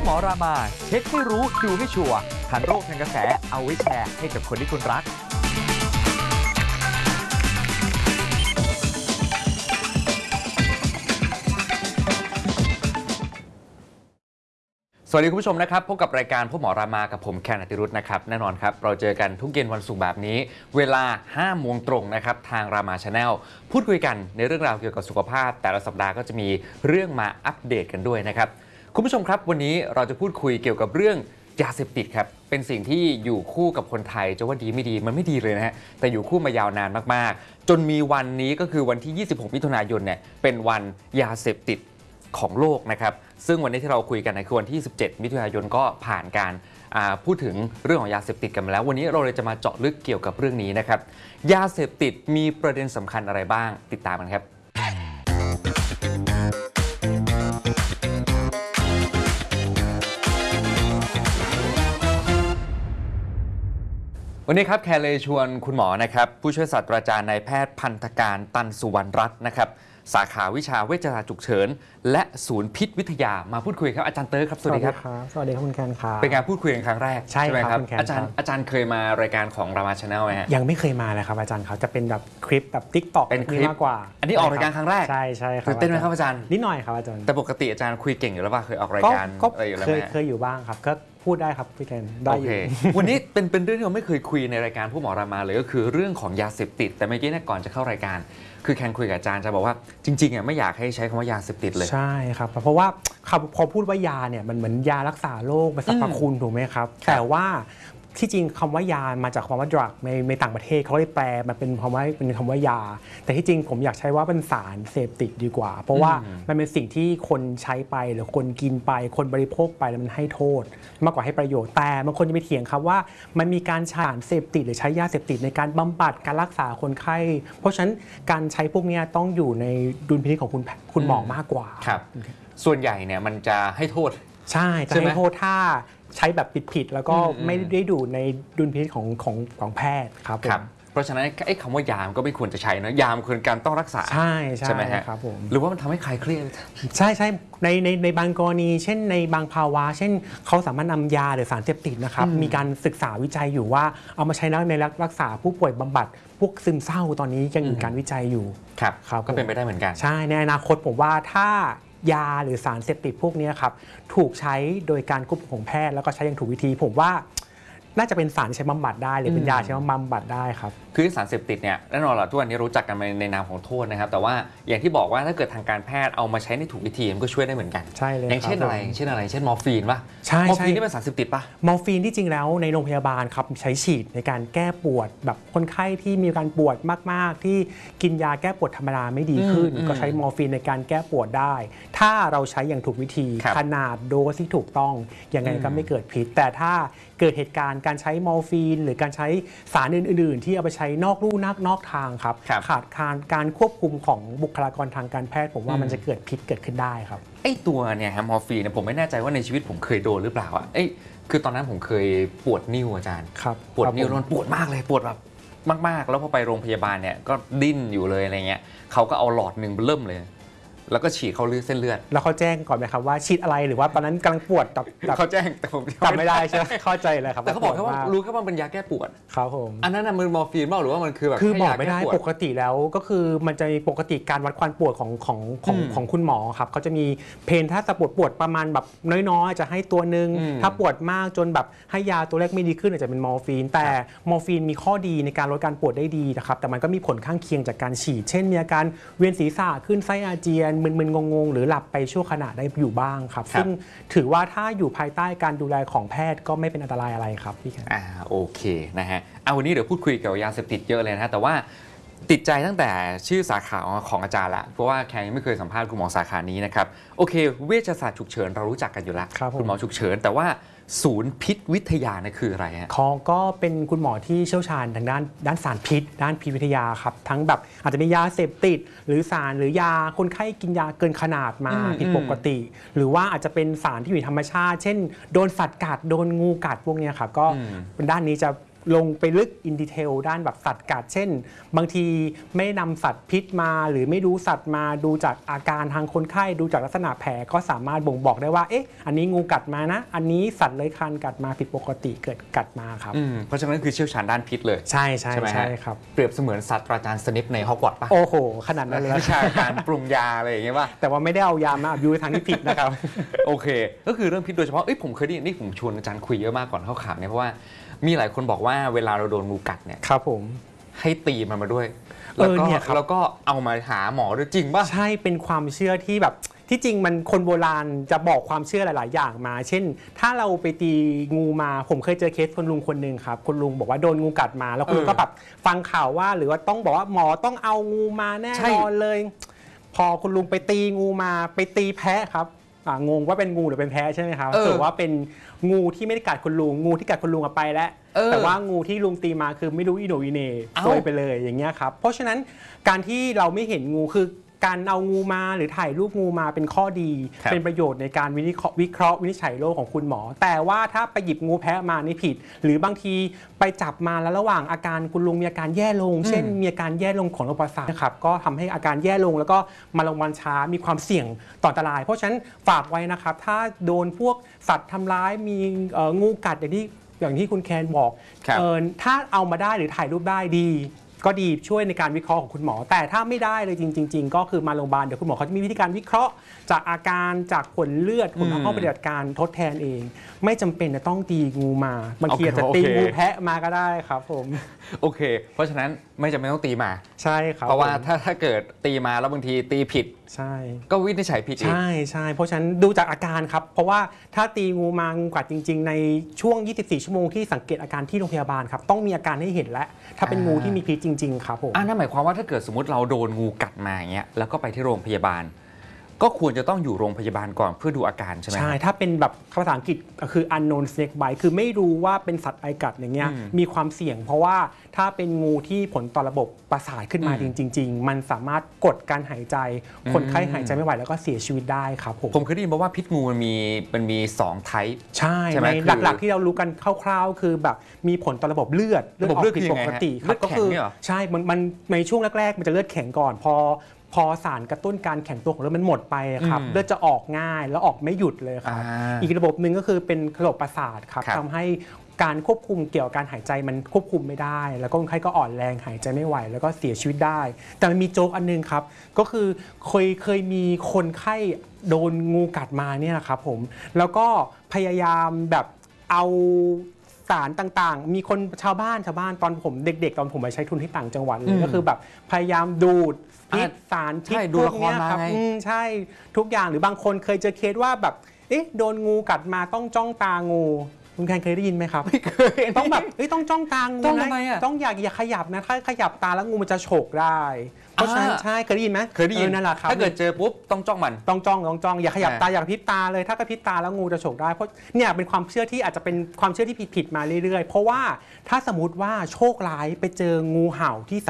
หมอรามาเช็คให้รู้ดูให้ชัวร์ทันโรคทันกระแสเอาไว้แชร์ให้กับคนที่คุณรักสวัสดีคุณผู้ชมนะครับพบกับรายการพบหมอรามากับผมแคนอติรุธนะครับแน่นอนครับเราเจอกันทุกเย็นวันศุกร์แบบนี้เวลา 5 โมงตรงนะครับทางรามาชาแนลพูดคุยกันในเรื่องราวเกี่ยวกับสุขภาพแต่ละสัปดาห์ก็จะมีเรื่องมาอัปเดตกันด้วยนะครับคุณผู้ชมครับวันนี้เราจะพูดคุยเกี่ยวกับเรื่องยาเสพติดครับเป็นสิ่งที่อยู่คู่กับคนไทยจะว่าดีไม่ดีมันไม่ดีเลยนะฮะแต่อยู่คู่มายาวนานมากๆจนมีวันนี้ก็คือวันที่ 26 มิถุนายนเนี่ยเป็นวันยาเสพติดของโลกนะครับซึ่งวันนี้ที่เราคุยกันในคือวันที่ 17 มิถุนายนก็ผ่านการพูดถึงเรื่องของยาเสพติดกันมาแล้ววันนี้เราเลยจะมาเจาะลึกเกี่ยวกับเรื่องนี้นะครับยาเสพติดมีประเด็นสำคัญอะไรบ้างติดตามกันครับวันนี้ครับแคร์เลยชวนคุณหมอนะครับผู้ช่วยศาสตราจารย์นายแพทย์พันธการตันสุวรรณรัตน์นะครับสาขาวิชาเวชศาสตร์ฉุกเฉินและศูนย์พิษวิทยามาพูดคุยครับอาจารย์เตอร์ครับสวัสดีครับสวัสดีครับคุณแคนครับเป็นการพูดคุยกันครั้งแรกใช่ไหมครับอาจารย์เคยมารายการของรามาชาแนลไหมฮะยังไม่เคยมาเลยครับอาจารย์เขาจะเป็นแบบคลิปแบบ TikTok เป็นคลิปมากกว่าอันนี้ออกรายการครั้งแรกใช่ครับตื่นเต้นไหมครับอาจารย์นิดหน่อยครับอาจารย์แต่ปกติอาจารย์คุยเก่งอยู่แล้วป่ะเคยออกรายการอะไรอยู่แล้วไหมเคยอยู่บ้างครับก็พูดได้ครับพี่แคนได้อยู่วันนี้เป็นเรื่องที่เราไม่เคยคุยในรายการผู้หมอรามาเลยก็คือเรื่องของยาเสพติดแต่เมื่อกี้เนี่ยก่อนจะเข้ารายการคือแคนคุยกับอาจารย์จะบอกว่าจริงๆไม่อยากให้ใช้คำว่ายาเสพติดเลยใช่ครับเพราะว่าพอพูดว่ายาเนี่ยมันเหมือนยารักษาโรคมันสรรพคุณถูกไหมครับแต่ว่าที่จริงคำว่ายามาจากคำว่า drug ในต่างประเทศเขาเลยแปลมันเป็นคำว่ายาแต่ที่จริงผมอยากใช้ว่าเป็นสารเสพติดดีกว่าเพราะว่ามันเป็นสิ่งที่คนใช้ไปหรือคนกินไปคนบริโภคไปแล้วมันให้โทษมากกว่าให้ประโยชน์แต่บางคนจะไปเถียงครับว่ามันมีการใช้สารเสพติดหรือใช้ยาเสพติดในการบำบัดการรักษาคนไข้เพราะฉะนั้นการใช้พวกนี้ต้องอยู่ในดุลพินิจของคุณหมอมากกว่าครับส่วนใหญ่เนี่ยมันจะให้โทษใช่จะให้โทษถ้าใช้แบบผิดแล้วก็ไม่ได้ดูในดุลพินิจของแพทย์ครับเพราะฉะนั้นไอ้คำว่ายามก็ไม่ควรจะใช้นะยามควรการต้องรักษาใช่ไหมฮะครับผมหรือว่ามันทำให้ใครเครียดใช่ในบางกรณีเช่นในบางภาวะเช่นเขาสามารถนำยาหรือสารเสพติดนะครับมีการศึกษาวิจัยอยู่ว่าเอามาใช้ในรักษาผู้ป่วยบำบัดพวกซึมเศร้าตอนนี้ยังมีการวิจัยอยู่ครับก็เป็นไปได้เหมือนกันใช่ในอนาคตผมว่าถ้ายาหรือสารเสพติดพวกนี้ครับถูกใช้โดยการควบคุมของแพทย์แล้วก็ใช้อย่างถูกวิธีผมว่าน่าจะเป็นสารใช้บำบัดได้หรือเป็นยาใช้บำบัดได้ครับคือสารเสพติดเนี่ยแน่นอนแหละทุกวันนี้รู้จักกันในนามของโทษนะครับแต่ว่าอย่างที่บอกว่าถ้าเกิดทางการแพทย์เอามาใช้ในถูกวิธีมันก็ช่วยได้เหมือนกันใช่เลยอย่างเช่นอะไรเช่นมอร์ฟีนป่ะมอร์ฟีนนี่เป็นสารเสพติดป่ะมอร์ฟีนที่จริงแล้วในโรงพยาบาลครับใช้ฉีดในการแก้ปวดแบบคนไข้ที่มีการปวดมากๆที่กินยาแก้ปวดธรรมดาไม่ดีขึ้นก็ใช้มอร์ฟีนในการแก้ปวดได้ถ้าเราใช้อย่างถูกวิธีขนาดโดสที่ถูกต้องยังไงก็ไม่เกิดพิษแต่ถ้าเกิดเหตุการณ์การใช้มอร์ฟีนหรือการใช้สารอื่นๆที่เอาไปใช้นอกลู่นอกทางครับขาดการควบคุมของบุคลากรทางการแพทย์ผมว่ามันจะเกิดพิษเกิดขึ้นได้ครับไอ้ตัวเนี่ยมอร์ฟีนเนี่ยผมไม่แน่ใจว่าในชีวิตผมเคยโดนหรือเปล่าอ่ะคือตอนนั้นผมเคยปวดนิ้วอาจารย์ปวดนิ้วมันปวดมากเลยปวดแบบมากๆแล้วพอไปโรงพยาบาลเนี่ยก็ดิ้นอยู่เลยอะไรเงี้ยเขาก็เอาหลอดหนึ่งเริ่มเลยแล้วก็ฉีดเข้าเส้นเลือดแล้วเขาแจ้งก่อนไหมครับว่าฉีดอะไรหรือว่าตอนนั้นกำลังปวดเขาแจ้งแต่ผมจำไม่ได้ใช่ไหมเข้าใจเลยครับแต่เขาบอกแค่ว่ารู้แค่ว่าเป็นยาแก้ปวดครับผมอันนั้นมันมอร์ฟีนบ้างหรือว่ามันคือแบบคือบอกไม่ได้ปกติแล้วก็คือมันจะมีปกติการวัดความปวดของคุณหมอครับเขาจะมีเพนถ้าปวดประมาณแบบน้อยๆจะให้ตัวนึงถ้าปวดมากจนแบบให้ยาตัวแรกไม่ดีขึ้นอาจจะเป็นมอร์ฟีนแต่มอร์ฟีนมีข้อดีในการลดการปวดได้ดีนะครับแต่มันก็มีผลข้างเคียงจากการฉีดเช่นมีอาการเวียนศีรษะขึ้นไส้อาเจียนมึนๆงงหรือหลับไปชั่วขณะได้อยู่บ้างครับซึ่งถือว่าถ้าอยู่ภายใต้การดูแลของแพทย์ก็ไม่เป็นอันตรายอะไรครับพี่แคนโอเคนะฮะวันนี้เดี๋ยวพูดคุยเกี่ยวกับยาเสพติดเยอะเลยนะฮะแต่ว่าติดใจตั้งแต่ชื่อสาขาของอาจารย์ละเพราะว่าแคนยังไม่เคยสัมภาษณ์คุณหมอสาขานี้นะครับโอเคเวชศาสตร์ฉุกเฉินเรารู้จักกันอยู่แล้วคุณหมอฉุกเฉินแต่ว่าศูนย์พิษวิทยานะคืออะไรฮะก็เป็นคุณหมอที่เชี่ยวชาญทางด้านสารพิษด้านพิษวิทยาครับทั้งแบบอาจจะมียาเสพติดหรือสารหรือยาคนไข้กินยาเกินขนาดมาผิดปกติหรือว่าอาจจะเป็นสารที่อยู่ในธรรมชาติเช่นโดนสัตว์กัดโดนงูกัดพวกนี้ครับก็เป็นด้านนี้จะลงไปลึกอินดีเทลด้านแบบสัตว์กัดเช่น บางทีไม่นำสัตว์พิษมาหรือไม่ดูสัตว์มาดูจากอาการทางคนไข้ดูจากลักษณะแผลก็สามารถบ่งบอกได้ว่าเอ๊ะอันนี้งูกัดมานะอันนี้สัตว์เลื้อยคลานกัดมาผิดปกติเกิดกัดมาครับเพราะฉะนั้นคือเชี่ยวชาญด้านพิษเลยใช่ใช่ไหมใช่ฮะครับเปรียบเสมือนศาสตราจารย์สนิปในฮอกวอตส์ป่ะโอ้โหขนาดนั้นเลยวิชาการปรุงยาอะไรอย่างเงี้ยป่ะแต่ว่าไม่ได้เอายามาอับยูในทางที่ผิดนะครับโอเค ก็คือเรื่องพิษโดยเฉพาะผมเคยได้ยินนี่ผมชวนอาจารย์คุยเยอะมากก่อนเข้าข่าวเนี่ยเพราะว่ามีหลายคนบอกว่าเวลาเราโดนงูกัดเนี่ยครับผมให้ตีมันมาด้วยแล้วก็เอามาหาหมอด้วยจริงป่ะใช่เป็นความเชื่อที่แบบที่จริงมันคนโบราณจะบอกความเชื่อหลาย ๆ อย่างมา เช่น ถ้าเราไปตีงูมาผมเคยเจอเคสคุณลุงคนหนึ่งครับคุณลุงบอกว่าโดนงูกัดมาแล้วคุณลุงก็แบบฟังข่าวว่าหรือว่าต้องบอกว่าหมอต้องเอางูมาแน่นอนเลย พอคุณลุงไปตีงูมาไปตีแพะครับงงว่าเป็นงูหรือเป็นแพะใช่ไหมครับถือว่าเป็นงูที่ไม่ได้กัดคุณลุงงูที่กัดคุณลุงไปแล้วแต่ว่างูที่ลุงตีมาคือไม่รู้อีโหนอีเหน่ซวยไปเลยอย่างเงี้ยครับเพราะฉะนั้นการที่เราไม่เห็นงูคือการเอางูมาหรือถ่ายรูปงูมาเป็นข้อดีเป็นประโยชน์ในการวิเคราะห์วินิจฉัยโรคของคุณหมอแต่ว่าถ้าไปหยิบงูแพะมานี่ผิดหรือบางทีไปจับมาแล้วระหว่างอาการคุณลุงมีอาการแย่ลงเช่นมีอาการแย่ลงของระบบประสาทนะครับก็ทำให้อาการแย่ลงแล้วก็มาลงวันช้ามีความเสี่ยงต่ออันตรายเพราะฉะนั้นฝากไว้นะครับถ้าโดนพวกสัตว์ทำร้ายมีงูกัดอย่างที่คุณแคนบอกถ้าเอามาได้หรือถ่ายรูปได้ดีก็ดีช่วยในการวิเคราะห์ของคุณหมอแต่ถ้าไม่ได้เลยจริงๆก็คือมาโรงพยาบาลเดี๋ยวคุณหมอเขาจะมีวิธีการวิเคราะห์จากอาการจากผลเลือดผลห้องปฏิบัติการทดแทนเองไม่จำเป็นจะต้องตีงูมาบางทีอาจจะตีงูแพะมาก็ได้ครับผมโอเคเพราะฉะนั้นไม่จำเป็นต้องตีมาใช่ครับเพราะว่าถ้าเกิดตีมาแล้วบางทีตีผิดใช่ก็วินิจฉัยผิดอีกใช่เพราะฉะนั้นดูจากอาการครับเพราะว่าถ้าตีงูมางูกัดจริงๆในช่วง24ชั่วโมงที่สังเกตอาการที่โรงพยาบาลครับต้องมีอาการให้เห็นแล้วถ้าเป็นงูที่มีพิษจริงๆครับผมนั่นหมายความว่าถ้าเกิดสมมติเราโดนงูกัดมาอย่างเงี้ยแล้วก็ไปที่โรงพยาบาลก็ควรจะต้องอยู่โรงพยาบาลก่อนเพื่อดูอาการใช่ไหมใช่ถ้าเป็นแบบภาษาอังกฤษคือ unknown snake bite คือไม่รู้ว่าเป็นสัตว์ไอกัดอย่างเงี้ยมีความเสี่ยงเพราะว่าถ้าเป็นงูที่ผลต่อระบบประสาทขึ้นมาจริงๆมันสามารถกดการหายใจคนไข้หายใจไม่ไหวแล้วก็เสียชีวิตได้ครับผมเคยได้ยินมาว่าพิษงูมันมี2 type ใช่ในหลักๆที่เรารู้กันคร่าวๆคือแบบมีผลต่อระบบเลือดออกผิดปกติครับก็คือใช่มันในช่วงแรกๆมันจะเลือดแข็งก่อนพอสารกระตุ้นการแข็งตัวของเลือดมันหมดไปครับเลือดจะออกง่ายแล้วออกไม่หยุดเลยครับอีกระบบหนึ่งก็คือเป็นระบบประสาทครับทำให้การควบคุมเกี่ยวกับการหายใจมันควบคุมไม่ได้แล้วก็คนไข้ก็อ่อนแรงหายใจไม่ไหวแล้วก็เสียชีวิตได้แต่มันมีโจ๊กอันนึงครับก็คือเคยมีคนไข้โดนงูกัดมาเนี่ยนะครับผมแล้วก็พยายามแบบเอาสารต่างๆมีคนชาวบ้านตอนผมเด็กๆตอนผมไปใช้ทุนที่ต่างจังหวัดเลยก็คือแบบพยายามดูดพิษสารพิษพวกนี้ครับใช่ทุกอย่างหรือบางคนเคยเจอเคสว่าแบบโดนงูกัดมาต้องจ้องตางูคุณแคนเคยได้ยินไหมครับไม่เคยต้องแบบต้องจ้องตางูนะต้องอย่าขยับนะถ้าขยับตาแล้วงูมันจะฉกได้เพราะฉะนั้นใช่เคยได้ยินไหมเคยได้ยินนั่นแหละครับถ้าเกิดเจอปุ๊บต้องจ้องมันต้องจ้องอย่าขยับตาอย่ากระพริบตาเลยถ้ากระพริบตาแล้วงูจะฉกได้เพราะเนี่ยเป็นความเชื่อที่อาจจะเป็นความเชื่อที่ผิดมาเรื่อยๆเพราะว่าถ้าสมมติว่าโชคร้ายไปเจองูเห่าที่